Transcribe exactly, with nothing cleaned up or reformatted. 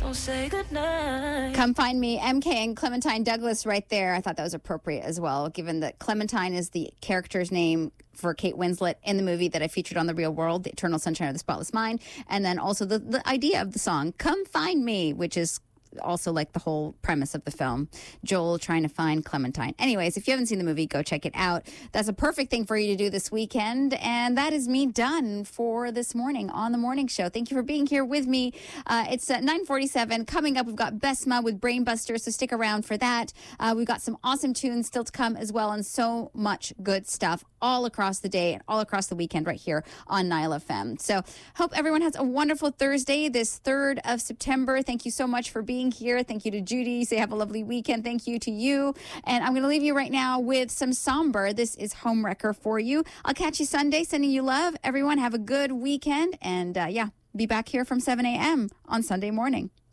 say goodnight. Come Find Me, M K and Clementine Douglas right there. I thought that was appropriate as well, given that Clementine is the character's name for Kate Winslet in the movie that I featured on The Real World, The Eternal Sunshine of the Spotless Mind. And then also the, the idea of the song, Come Find Me, which is also like the whole premise of the film, Joel trying to find Clementine. Anyways, if you haven't seen the movie, go check it out. That's a perfect thing for you to do this weekend. And that is me done for this morning on The Morning Show. Thank you for being here with me. Uh, it's uh, nine forty-seven. Coming up, we've got Besma with Brainbuster, so stick around for that. Uh, we've got some awesome tunes still to come as well, and so much good stuff all across the day and all across the weekend right here on Nile F M. So hope everyone has a wonderful Thursday, this third of September. Thank you so much for being here. Thank you to Judy. Say have a lovely weekend. Thank you to you. And I'm going to leave you right now with some Somber. This is Homewrecker for you. I'll catch you Sunday. Sending you love. Everyone have a good weekend. And uh, yeah, be back here from seven a.m. on Sunday morning.